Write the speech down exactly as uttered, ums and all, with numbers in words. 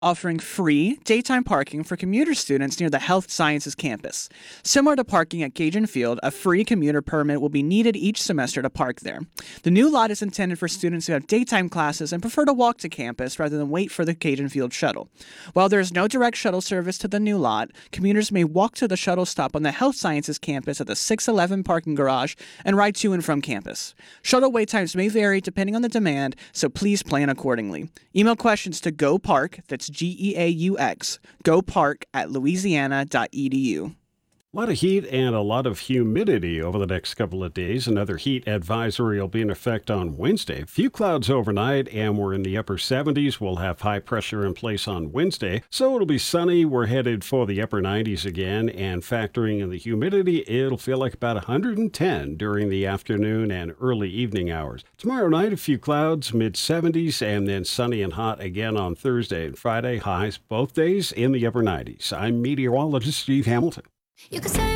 offering free daytime parking for commuter students near the Health Sciences campus. Similar to parking at Cajun Field, a free commuter permit will be needed each semester to park there. The new lot is intended for students who have daytime classes and prefer to walk to campus rather than wait for the Cajun Field shuttle. While there is no direct shuttle service to the new lot, commuters may walk to the shuttle stop on the Health Sciences campus at the six eleven parking garage and ride to and from campus. Shuttle wait times may vary depending on the demand, so please plan accordingly. Email questions to GoPark, that's G E A U X, GoPark at louisiana dot e d u. A lot of heat and a lot of humidity over the next couple of days. Another heat advisory will be in effect on Wednesday. A few clouds overnight, and we're in the upper seventies. We'll have high pressure in place on Wednesday, so it'll be sunny. We're headed for the upper nineties again, and factoring in the humidity, it'll feel like about one hundred ten during the afternoon and early evening hours. Tomorrow night, a few clouds, mid seventies, and then sunny and hot again on Thursday and Friday. Highs both days in the upper nineties. I'm meteorologist Steve Hamilton. You could say